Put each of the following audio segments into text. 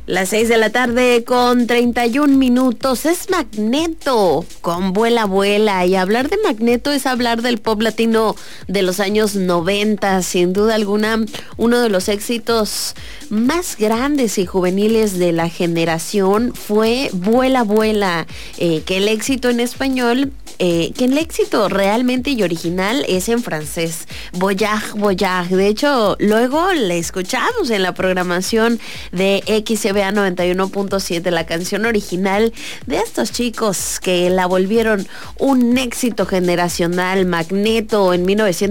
Las 6 de la tarde con 31 minutos. Es Magneto con Vuela Vuela. Y hablar de Magneto es hablar del pop latino de los años 90. Sin duda alguna, uno de los éxitos más grandes y juveniles de la generación fue Vuela Vuela. Que el éxito en español, que el éxito realmente y original es en francés. Voyage, Voyage. De hecho, luego le escuchamos en la programación de XCBA 91.7, la canción original de estos chicos que la volvieron un éxito generacional, Magneto, en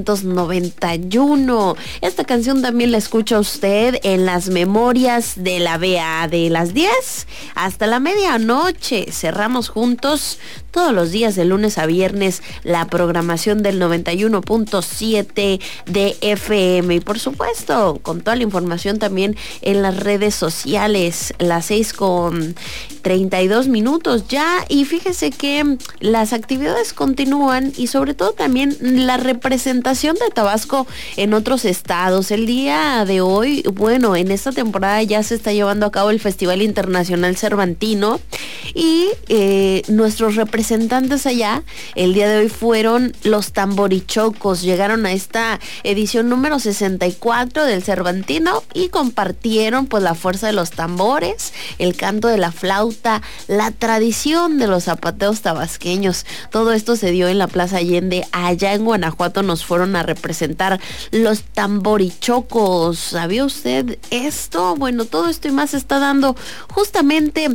1991. Esta canción también la escucha usted en las memorias de la BA de las 10 hasta la medianoche. Cerramos juntos todos los días de lunes a viernes la programación del 91.7 de FM y por supuesto con toda la información también en las redes sociales. Las 6 con 32 minutos ya, y fíjese que las actividades continúan y sobre todo también la representación de Tabasco en otros estados. El día de hoy, bueno, en esta temporada ya se está llevando a cabo el Festival Internacional Cervantino y nuestros representantes allá el día de hoy fueron los Tamborichocos. Llegaron a esta edición número 64 del Cervantino y compartieron pues la fuerza de los tambores, el canto de la flauta, la tradición de los zapateos tabasqueños. Todo esto se dio en la Plaza Allende, allá en Guanajuato. Nos fueron a representar los Tamborichocos. ¿Sabía usted esto? Bueno, todo esto y más se está dando justamente,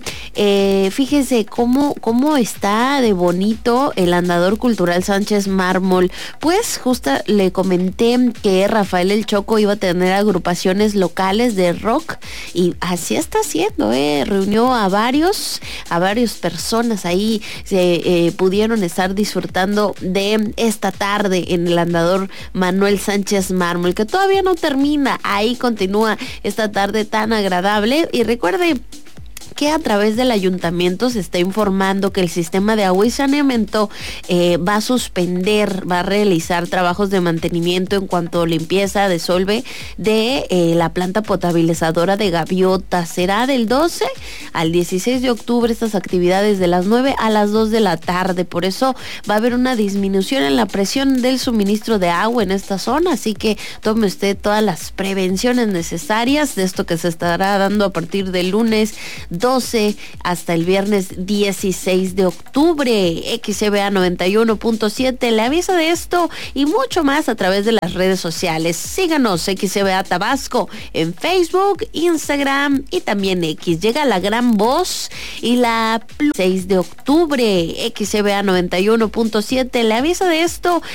fíjese cómo está de bonito el Andador Cultural Sánchez Mármol. Pues justo le comenté que Rafael el Choco iba a tener agrupaciones locales de rock y así está haciendo, reunió a varias personas ahí, se pudieron estar disfrutando de esta tarde en el Andador Manuel Sánchez Mármol, que todavía no termina, ahí continúa esta tarde tan agradable. Y recuerde que a través del ayuntamiento se está informando que el sistema de agua y saneamiento va a realizar trabajos de mantenimiento en cuanto a limpieza, desolve de la planta potabilizadora de Gaviota. Será del 12 al 16 de octubre estas actividades, de las 9 a las 2 de la tarde. Por eso va a haber una disminución en la presión del suministro de agua en esta zona, así que tome usted todas las prevenciones necesarias de esto que se estará dando a partir del lunes 12 hasta el viernes 16 de octubre. XCBA 91.7 le avisa de esto y mucho más a través de las redes sociales. Síganos, XCBA Tabasco, en Facebook, Instagram y también X. Llega la gran voz y la 6 de octubre. XCBA 91.7 le avisa de esto